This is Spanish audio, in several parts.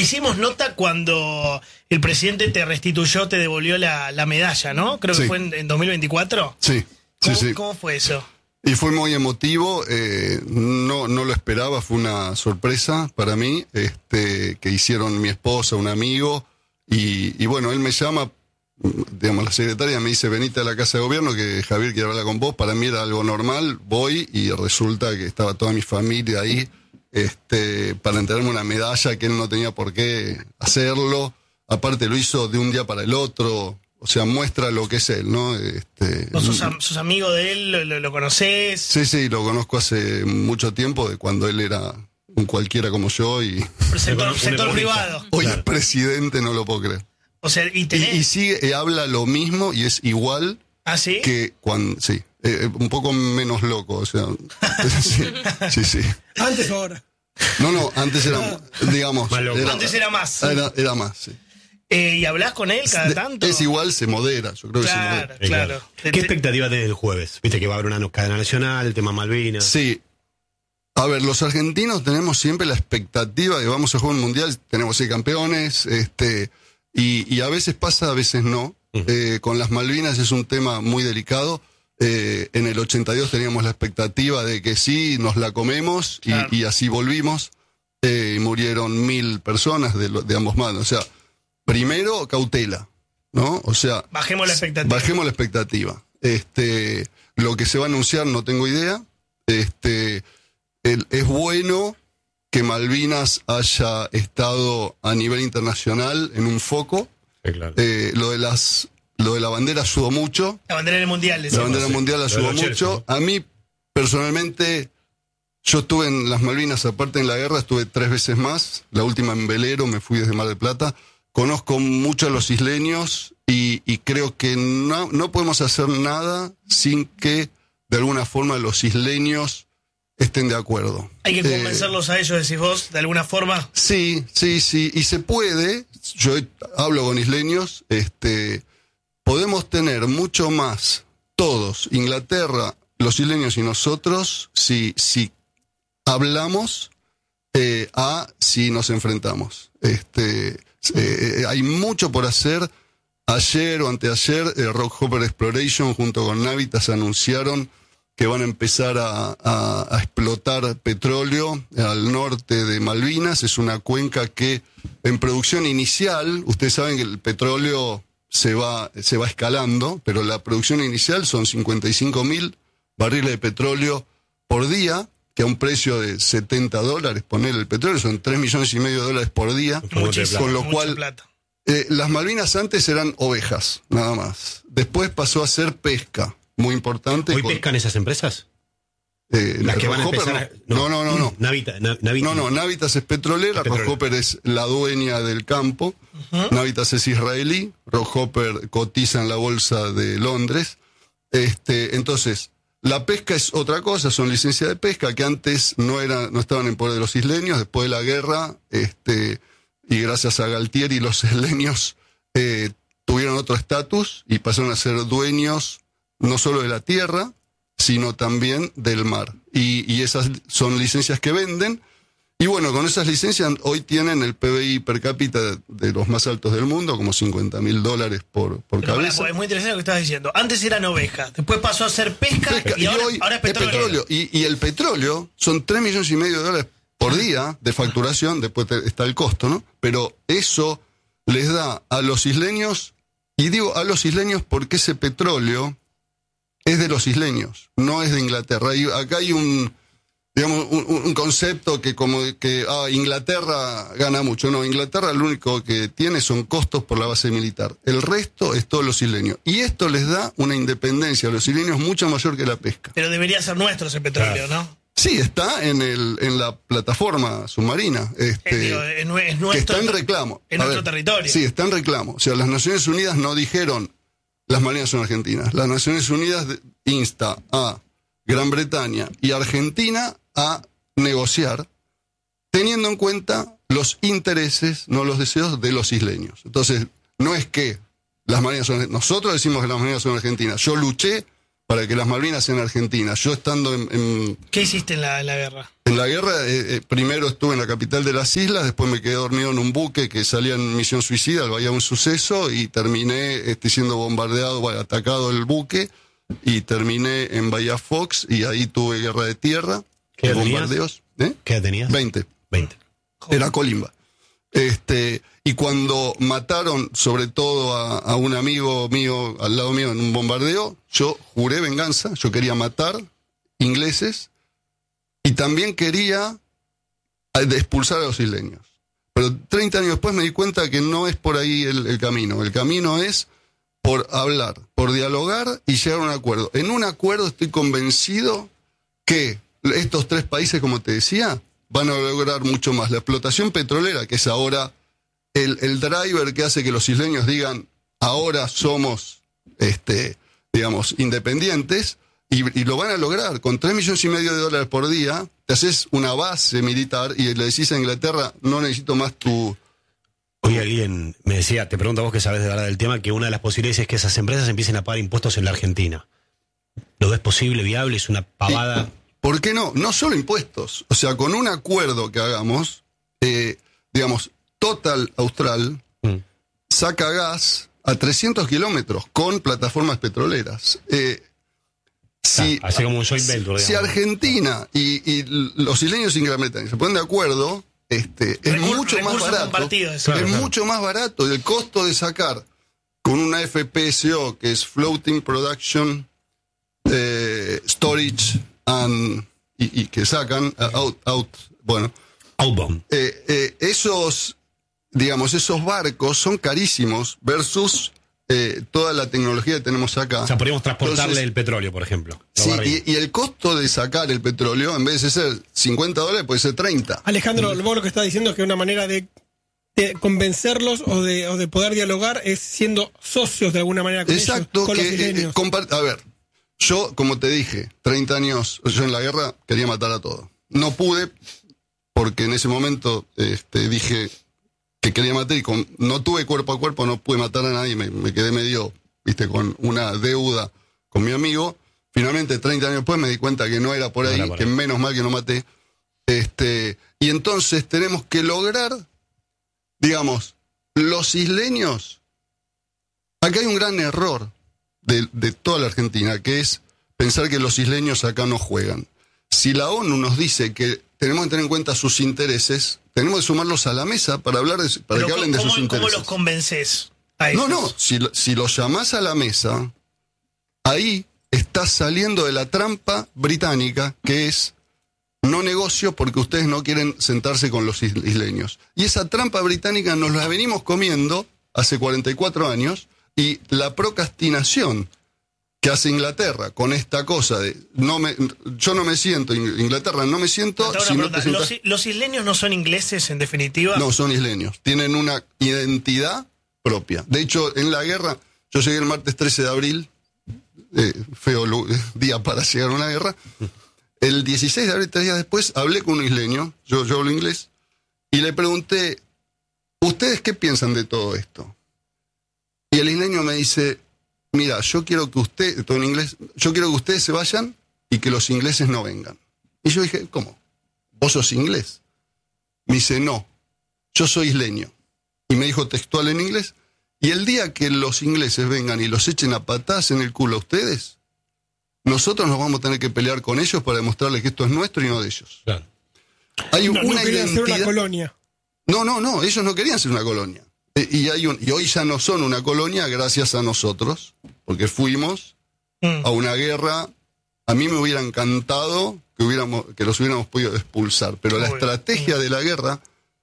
hicimos nota cuando el presidente te restituyó, te devolvió la medalla, ¿no? Creo que fue en 2024. Sí. ¿Cómo fue eso? Y fue muy emotivo, no lo esperaba, fue una sorpresa para mí, que hicieron mi esposa, un amigo, y bueno, él me llama, digamos, la secretaria me dice, venite a la Casa de Gobierno que Javier quiere hablar con vos. Para mí era algo normal, voy y resulta que estaba toda mi familia ahí, para entregarme una medalla que él no tenía por qué hacerlo. Aparte lo hizo de un día para el otro, o sea, muestra lo que es él, ¿no? ¿Vos sos amigo de él? ¿Lo conocés? Sí, lo conozco hace mucho tiempo, de cuando él era un cualquiera como yo y... Sector privado. Hoy es presidente, no lo puedo creer. O sea, y sigue, habla lo mismo y es igual. ¿Ah, sí? Que cuando, sí, un poco menos loco, o sea, sí. ¿Antes o ahora? No, antes era, digamos... Antes era más. Era más, sí. ¿Y hablás con él cada tanto? Es igual, se modera, yo creo que se modera. Claro. ¿Qué expectativa tenés del jueves? Viste que va a haber una cadena nacional, el tema Malvinas. Sí. A ver, los argentinos tenemos siempre la expectativa de que vamos a jugar un mundial, tenemos 6 campeones, y a veces pasa, a veces no. Con las Malvinas es un tema muy delicado. En el 82 teníamos la expectativa de que sí, nos la comemos, claro. y así volvimos. Murieron 1000 personas de ambos bandos. O sea, primero, cautela, ¿no? O sea, bajemos la expectativa. Lo que se va a anunciar no tengo idea. Es bueno que Malvinas haya estado a nivel internacional en un foco. Sí, claro. Lo de la bandera ayudó mucho. La bandera del mundial. La bandera mundial ayudó mucho. A mí, personalmente, yo estuve en las Malvinas, aparte en la guerra, estuve 3 veces más. La última en velero, me fui desde Mar del Plata. Conozco mucho a los isleños y creo que no podemos hacer nada sin que, de alguna forma, los isleños estén de acuerdo. Hay que convencerlos a ellos, decís vos, de alguna forma. Sí, y se puede. Yo hablo con isleños, podemos tener mucho más, todos, Inglaterra, los isleños y nosotros, si hablamos, si nos enfrentamos. Hay mucho por hacer. Ayer o anteayer, Rockhopper Exploration junto con Navitas anunciaron que van a empezar a explotar petróleo al norte de Malvinas. Es una cuenca que en producción inicial, ustedes saben que el petróleo se va escalando, pero la producción inicial son 55.000 barriles de petróleo por día, que a un precio de $70, poner el petróleo, son $3,5 millones por día. Muchísimo, con lo cual, plata. Las Malvinas antes eran ovejas, nada más. Después pasó a ser pesca. Muy importante. ¿Hoy pescan esas empresas? Las que van a empezar. No. Navitas. No, Navitas es petrolera, Rockhopper es la dueña del campo. Navitas es israelí, Rockhopper cotiza en la bolsa de Londres. Entonces, la pesca es otra cosa, son licencias de pesca que antes no estaban en poder de los isleños. Después de la guerra, y gracias a Galtieri, los isleños tuvieron otro estatus y pasaron a ser dueños no solo de la tierra, sino también del mar. Y esas son licencias que venden. Y bueno, con esas licencias hoy tienen el PBI per cápita de los más altos del mundo, como $50,000 por cabeza. Es muy interesante lo que estabas diciendo. Antes eran ovejas, después pasó a ser pesca y ahora es petróleo. Y el petróleo son $3,5 millones por día de facturación, después está el costo, ¿no? Pero eso les da a los isleños, y digo a los isleños porque ese petróleo es de los isleños, no es de Inglaterra. Acá hay un concepto que Inglaterra gana mucho. No, Inglaterra lo único que tiene son costos por la base militar. El resto es todos los isleños. Y esto les da una independencia a los isleños mucho mayor que la pesca. Pero debería ser nuestro ese petróleo, ¿no? Sí, está en la plataforma submarina. Es nuestro, que está en reclamo. En nuestro territorio. Sí, está en reclamo. O sea, las Naciones Unidas no dijeron las Malvinas son argentinas. Las Naciones Unidas insta a Gran Bretaña y Argentina a negociar teniendo en cuenta los intereses, no los deseos de los isleños. Entonces, no es que las Malvinas son... Nosotros decimos que las Malvinas son argentinas. Yo luché para que las Malvinas sean argentinas. Yo estando ¿Qué hiciste en la guerra? en la guerra, primero estuve en la capital de las islas, después me quedé dormido en un buque que salía en misión suicida, al Bahía Un Suceso, y terminé siendo bombardeado, atacado el buque, y terminé en Bahía Fox, y ahí tuve guerra de tierra, ¿Qué edad bombardeos. ¿Qué edad tenías? 20. Era Colimba. Y cuando mataron sobre todo a un amigo mío, al lado mío, en un bombardeo, yo juré venganza, yo quería matar ingleses y también quería expulsar a los isleños. Pero 30 años después me di cuenta que no es por ahí el camino. El camino es por hablar, por dialogar y llegar a un acuerdo. En un acuerdo estoy convencido que estos 3 países, como te decía, van a lograr mucho más. La explotación petrolera, que es ahora el driver que hace que los isleños digan, ahora somos, digamos, independientes, y lo van a lograr. Con $3,5 millones por día, te haces una base militar y le decís a Inglaterra, no necesito más tu... Hoy alguien me decía, te pregunto a vos que sabés de verdad del tema, que una de las posibilidades es que esas empresas empiecen a pagar impuestos en la Argentina. ¿Lo ves posible, viable? ¿Es una pavada? ¿Por qué no? No solo impuestos. O sea, con un acuerdo que hagamos, digamos, Total Austral saca gas a 300 kilómetros con plataformas petroleras. Así como un joint venture. Si Argentina y los isleños y Gran Bretaña se ponen de acuerdo, es mucho más barato. Es mucho más barato. Y el costo de sacar con una FPSO, que es Floating Production Storage y que sacan Outbound. Esos barcos son carísimos versus toda la tecnología que tenemos acá. O sea, podríamos transportarle el petróleo, por ejemplo. Sí, y el costo de sacar el petróleo, en vez de ser $50, puede ser 30. Alejandro, vos lo que estás diciendo es que una manera de convencerlos o de poder dialogar es siendo socios de alguna manera con Exacto, ellos, con los isleños. A ver, yo, como te dije, 30 años, yo en la guerra quería matar a todo. No pude, porque en ese momento dije que quería matar y no tuve cuerpo a cuerpo, no pude matar a nadie, me quedé medio, con una deuda con mi amigo. Finalmente, 30 años después me di cuenta que no era por ahí, que menos mal que no maté. Y entonces tenemos que lograr, digamos, los isleños. Acá hay un gran error de toda la Argentina, que es pensar que los isleños acá no juegan. Si la ONU nos dice que tenemos que tener en cuenta sus intereses, tenemos que sumarlos a la mesa para hablar para que hablen de sus intereses. ¿Cómo los convences a ellos? No, si los llamás a la mesa, ahí estás saliendo de la trampa británica, que es no negocio porque ustedes no quieren sentarse con los isleños. Y esa trampa británica nos la venimos comiendo hace 44 años, y la procrastinación que hace Inglaterra con esta cosa de yo no me siento, Inglaterra no me siento. ¿Los isleños no son ingleses en definitiva? No, son isleños, tienen una identidad propia. De hecho, en la guerra, yo llegué el martes 13 de abril, feo día para llegar a una guerra. El 16 de abril, 3 días después, hablé con un isleño, yo hablo inglés, y le pregunté, ¿ustedes qué piensan de todo esto? Y el isleño me dice, mira, yo quiero que todo en inglés, yo quiero que ustedes se vayan y que los ingleses no vengan. Y yo dije, ¿cómo? ¿Vos sos inglés? Me dice, no, yo soy isleño. Y me dijo textual en inglés, y el día que los ingleses vengan y los echen a patadas en el culo a ustedes, nosotros nos vamos a tener que pelear con ellos para demostrarles que esto es nuestro y no de ellos. Claro. Hay no querían ser una colonia. No, ellos no querían ser una colonia. Y hoy ya no son una colonia gracias a nosotros, porque fuimos a una guerra. A mí me hubiera encantado que los hubiéramos podido expulsar, pero la estrategia de la guerra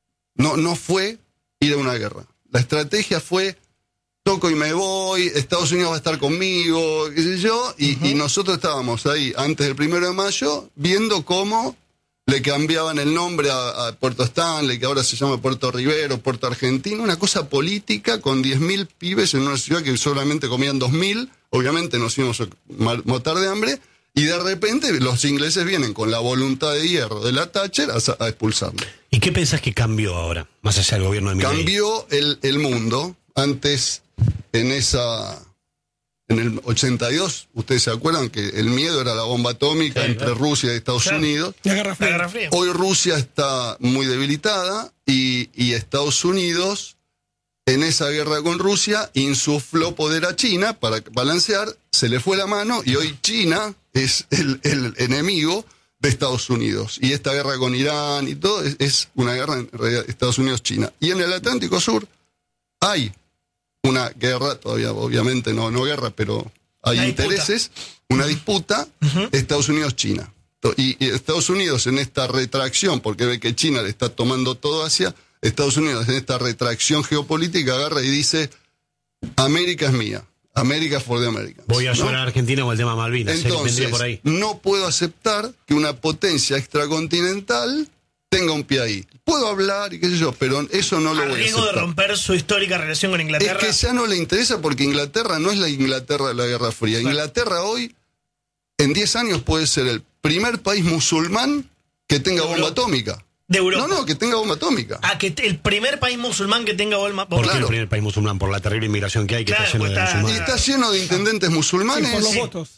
no fue ir a una guerra. La estrategia fue, toco y me voy, Estados Unidos va a estar conmigo, qué sé yo, y nosotros estábamos ahí antes del 1 de mayo viendo cómo le cambiaban el nombre a Puerto Stanley, que ahora se llama Puerto Rivero, Puerto Argentino, una cosa política con 10.000 pibes en una ciudad que solamente comían 2.000, obviamente nos íbamos a matar de hambre, y de repente los ingleses vienen con la voluntad de hierro de la Thatcher a expulsarlo. ¿Y qué pensás que cambió ahora, más allá del gobierno de Milei? Cambió el mundo. Antes, en esa En el 82, ustedes se acuerdan que el miedo era la bomba atómica entre Rusia y Estados Unidos. La Guerra Fría. Hoy Rusia está muy debilitada y Estados Unidos, en esa guerra con Rusia, insufló poder a China para balancear, se le fue la mano y hoy China es el enemigo de Estados Unidos. Y esta guerra con Irán y todo es una guerra en realidad Estados Unidos-China. Y en el Atlántico Sur hay una guerra, todavía obviamente no guerra, pero hay intereses, una disputa, Estados Unidos-China. Y Estados Unidos en esta retracción, porque ve que China le está tomando todo Asia, Estados Unidos en esta retracción geopolítica agarra y dice, América es mía, América for the Americans. Voy a ayudar a Argentina con el tema Malvinas. Entonces, por ahí. no puedo aceptar que una potencia extracontinental tenga un pie ahí. Puedo hablar y qué sé yo, pero eso no lo voy a riesgo aceptar. de romper su histórica relación con Inglaterra. Es que ya no le interesa porque Inglaterra no es la Inglaterra de la Guerra Fría. Claro. Inglaterra hoy, en 10 años, puede ser el primer país musulmán que tenga bomba atómica. De Europa. No, que tenga bomba atómica. Que el primer país musulmán que tenga bomba atómica. ¿Por qué Claro. el primer país musulmán? Por la terrible inmigración que hay, que Claro, está lleno de está- Y musulmanes. está lleno de intendentes musulmanes. Sí, por los votos.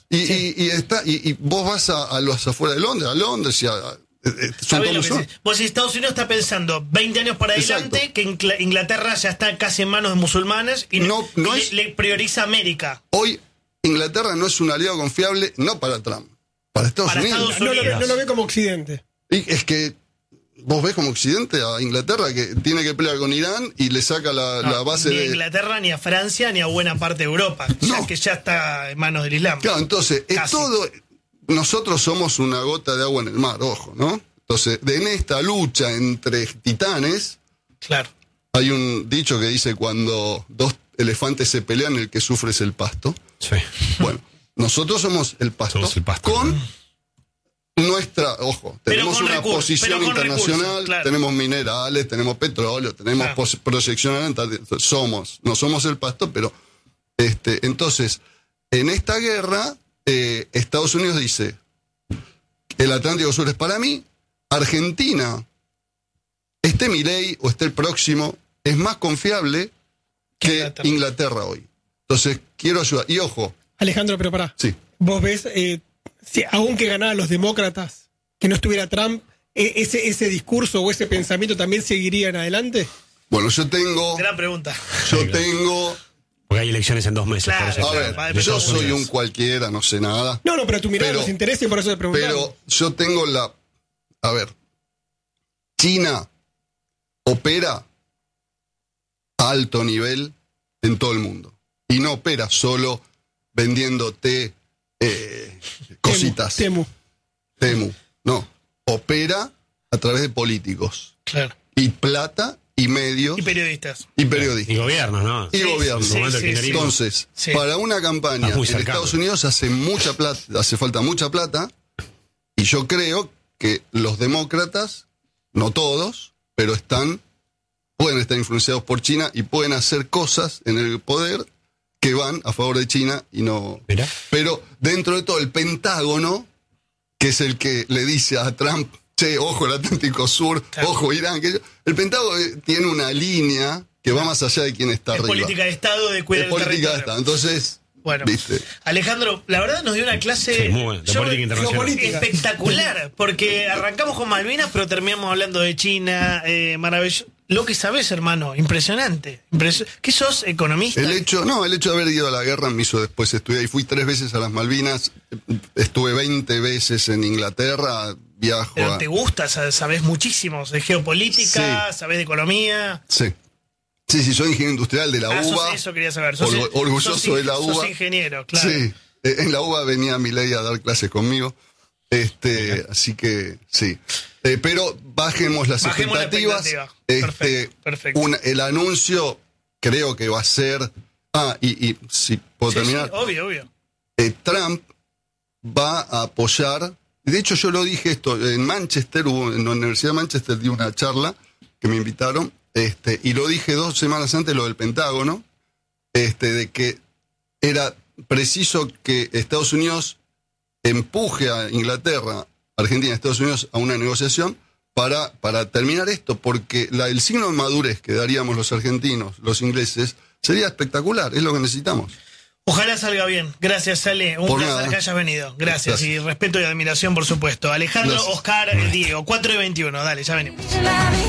Y vos vas a los afuera de Londres, son ¿Sabés todos lo que musulmanes. decís? Vos, si Estados Unidos está pensando 20 años para adelante, Exacto. que Inglaterra ya está casi en manos de musulmanes y, No le prioriza América. Hoy Inglaterra no es un aliado confiable, no para Trump, para Estados Para Unidos. Estados Unidos. No lo ve como Occidente. Y es que vos ves como Occidente a Inglaterra que tiene que pelear con Irán y le saca la base Ni a de... Inglaterra, ni a Francia, ni a buena parte de Europa, No. que ya está en manos del Islam. Claro, entonces, es Casi. todo... Nosotros somos una gota de agua en el mar, ojo, ¿no? Entonces, en esta lucha entre titanes, Claro. hay un dicho que dice cuando dos elefantes se pelean, el que sufre es el pasto. Sí. Bueno, nosotros somos el pasto. Somos el pasto. Con nuestra, ojo, Pero tenemos con una recursos, posición pero con internacional, recursos, claro. tenemos minerales, tenemos petróleo, tenemos Claro. proyección adelantada. No somos el pasto, pero entonces, en esta guerra, Estados Unidos dice, el Atlántico Sur es para mí, Argentina, esté Milei o esté el próximo, es más confiable que Inglaterra hoy. Entonces, quiero ayudar. Y ojo, Alejandro, pero pará. sí. Vos ves, si aunque ganaran los demócratas, que no estuviera Trump, ese discurso o ese pensamiento también seguirían adelante. Bueno, yo tengo... Gran pregunta. Porque hay elecciones en 2 meses. Claro. por eso. A ver, Padre, yo Estados soy Unidos. un cualquiera, no sé nada. No, pero tu mirada Pero- nos interesa y por eso te preguntamos. Pero yo tengo a ver, China opera a alto nivel en todo el mundo. Y no opera solo vendiéndote cositas. Temu. No, opera a través de políticos. Claro. Y plata y medios Y periodistas. y periodistas. Y gobiernos, ¿no? Y Sí, gobierno. sí, Momento del sí, kirchnerismo. Entonces, Sí. para una campaña Estás muy en cercano. Estados Unidos hace falta mucha plata, y yo creo que los demócratas, no todos, pero pueden estar influenciados por China y pueden hacer cosas en el poder que van a favor de China y no. Mirá. Pero dentro de todo el Pentágono, que es el que le dice a Trump, che, ojo el Atlántico Sur, Claro. ojo Irán, el Pentágono tiene una línea que va más allá de quién está Es arriba. política de Estado de cuidar Es el política de territorio. Estado. Entonces, Bueno, viste. Alejandro, la verdad nos dio una clase Sí, muy buena, de política internacional. geopolítica. espectacular, porque arrancamos con Malvinas, pero terminamos hablando de China, maravilloso. Lo que sabes, hermano, impresionante. ¿Qué sos, economista? El hecho de haber ido a la guerra me hizo después estudiar y fui 3 veces a las Malvinas, estuve 20 veces en Inglaterra, viajo Pero a... te gusta, sabes muchísimo de geopolítica, Sí. sabes de economía. Sí, soy ingeniero industrial de la UBA. Eso quería saber. Sos, Orgulloso sos de la UBA. Sos ingeniero, claro. Sí, en la UBA venía Milei a dar clases conmigo. Así que sí. Pero bajemos las Bajemos la expectativas. expectativa. Perfecto. El anuncio creo que va a ser... y si puedo Sí, terminar. sí, obvio. Trump va a apoyar... De hecho, yo lo dije esto, en Manchester, en la Universidad de Manchester di una charla que me invitaron, y lo dije 2 semanas antes, lo del Pentágono, de que era preciso que Estados Unidos empuje a Inglaterra, Argentina, Estados Unidos a una negociación para terminar esto, porque el signo de madurez que daríamos los argentinos, los ingleses, sería espectacular, es lo que necesitamos. Ojalá salga bien. Gracias, Ale. Un Por placer nada. que hayas venido. Gracias. Gracias. Y respeto y admiración, por supuesto. Alejandro, Gracias. Oscar, Diego, 4:21. Dale, ya venimos.